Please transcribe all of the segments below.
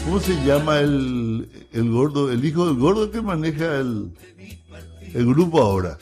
¿Cómo se llama el gordo, el hijo del gordo que maneja el grupo ahora?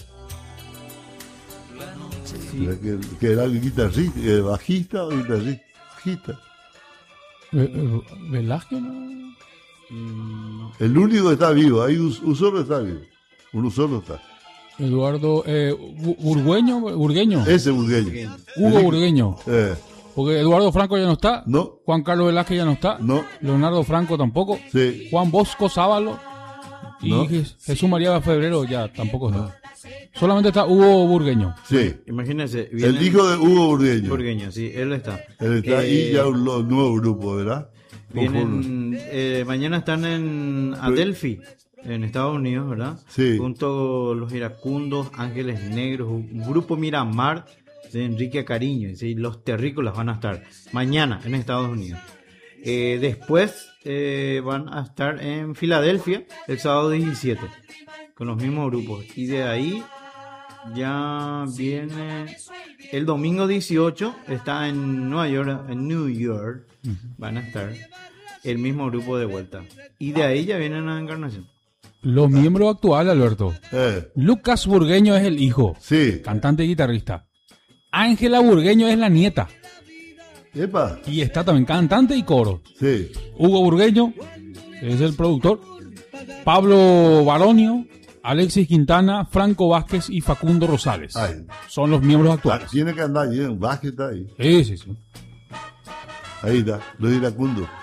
Sí. Que era el guitarrista, bajista o guitarrista. ¿Velázquez no? El único que está vivo, hay un solo está vivo. Uno solo está. Eduardo Burgueño. Ese burgueño. Hugo Burgueño. Eh, Porque Eduardo Franco ya no está. No. Juan Carlos Velázquez ya no está. No. Leonardo Franco tampoco. Sí. Juan Bosco Sábalo. Y No. Jesús María Febrero ya tampoco está. Solamente está Hugo Burgueño. Sí. Imagínense. El hijo de Hugo Burgueño. Burgueño, sí, él está. Él está ahí ya un nuevo grupo, ¿verdad? Vienen, mañana están en Adelphi, en Estados Unidos, ¿verdad? Sí. Junto a los iracundos, Ángeles Negros, un grupo Miramar de Enrique Cariño, ¿sí? Los terrícolas van a estar mañana en Estados Unidos. Después van a estar en Filadelfia el sábado 17 con los mismos grupos, y de ahí ya viene el domingo 18, está en New York van a estar el mismo grupo de vuelta, y de ahí ya vienen a Encarnación. Los miembros actuales, Alberto. Lucas Burgueño es el hijo. Sí. Cantante y guitarrista. Ángela Burgueño es la nieta. Epa. Y está también cantante y coro. Sí. Hugo Burgueño es el productor. Pablo Baronio, Alexis Quintana, Franco Vázquez y Facundo Rosales. Ay. Son los miembros actuales. Tiene que andar bien, Vázquez está ahí. Sí. Ahí está, los iracundos.